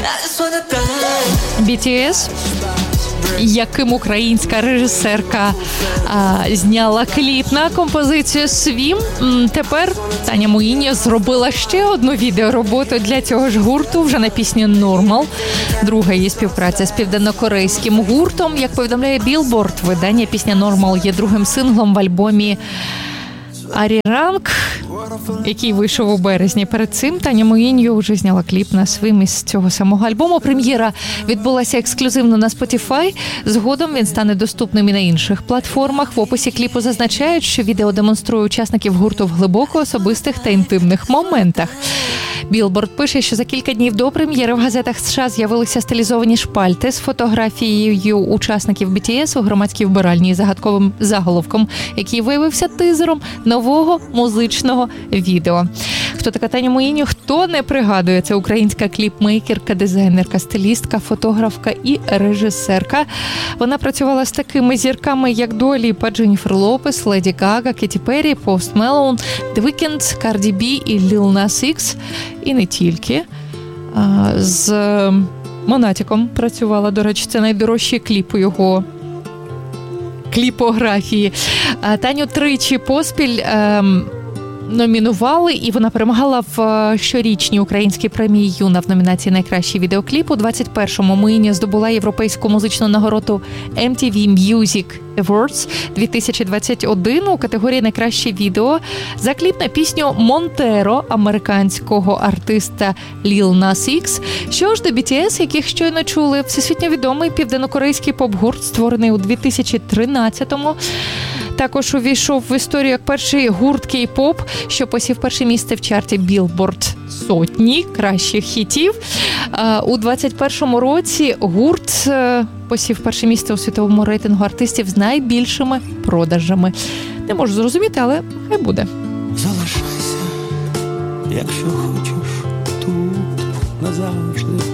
BTS, яким українська режисерка зняла кліп на композицію «Swim». Тепер Таня Муїньо зробила ще одну відеороботу для цього ж гурту, вже на пісню «Normal». Друга її співпраця з південнокорейським гуртом. Як повідомляє Billboard, видання пісня «Normal» є другим синглом в альбомі «Arirang», який вийшов у березні. Перед цим Таня Муїньо вже зняла кліп на «Swim» із цього самого альбому. Прем'єра відбулася ексклюзивно на Spotify. Згодом він стане доступним і на інших платформах. В описі кліпу зазначають, що відео демонструє учасників гурту в глибоко особистих та інтимних моментах. Billboard пише, що за кілька днів до прем'єри в газетах США з'явилися стилізовані шпальти з фотографією учасників BTS у громадській вбиральні з загадковим заголовком, який виявився тизером нового музичного відео. Хто така Таня Муїньо? Хто не пригадує? Це українська кліпмейкерка, дизайнерка, стилістка, фотографка і режисерка. Вона працювала з такими зірками, як Дуа Ліпа, Дженніфер Лопес, Леді Гага, Кеті Перрі, Пост Мелоун, The Weeknd, Карді Бі і Lil Nas X. І не тільки. З Монатіком працювала, до речі, це найдорожчий кліп у його кліпографії. Таню тричі поспіль номінували, і вона перемагала в щорічній українській премії «Юна» в номінації «Найкращий відеокліп». У 21-му Муїньо здобула європейську музичну нагороду MTV Music Awards 2021 у категорії «Найкраще відео» за кліп на пісню «Монтеро» американського артиста Lil Nas X. Що ж до BTS, яких щойно чули, всесвітньо відомий південнокорейський поп-гурт, створений у 2013-му. Також увійшов в історію як перший гурт кей-поп, що посів перше місце в чарті Billboard сотні кращих хітів. У 21-му році гурт посів перше місце у світовому рейтингу артистів з найбільшими продажами. Не можу зрозуміти, але хай буде. Залишайся, якщо хочеш, тут назавжди.